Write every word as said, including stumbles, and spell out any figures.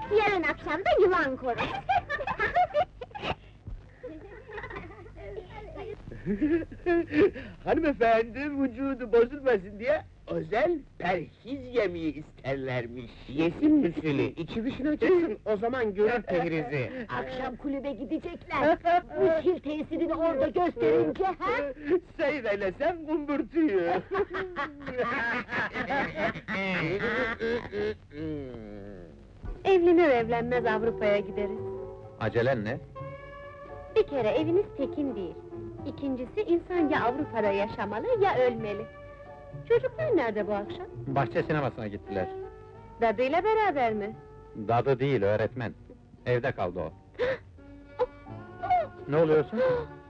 Yarın akşam da yılan koru. Hanımefendi vücudu bozulmasın diye özel perhiz yemeği isterlermiş. Yesin müsülü, içi dışına çıksın, o zaman görür pehrizi. Akşam kulübe gidecekler. Müsil tesirini orada gösterince ha? Seyredesem kumburtuyu. Evlenir evlenmez Avrupa'ya gideriz. Acelen ne? Bir kere eviniz tekin değil. İkincisi, insan ya Avrupa'da yaşamalı ya ölmeli. Çocuklar nerede bu akşam? Bahçe sinemasına gittiler. Dadıyla beraber mi? Dadı değil, öğretmen. Evde kaldı o. Ne oluyorsun?